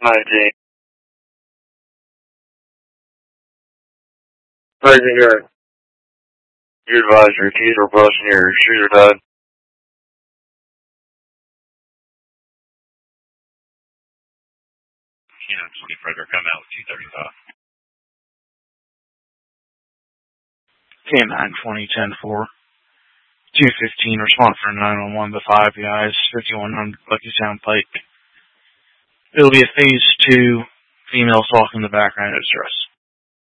19. Right here. Your advisory, keys were busting, your shooter died. Yeah, 20 Frederick, I'm out with 235. K9 2010-4. 215, respond for 911 to 5 guys, 5100 Lucky Sound Pike. It'll be a phase 2 female stalking the background of distress.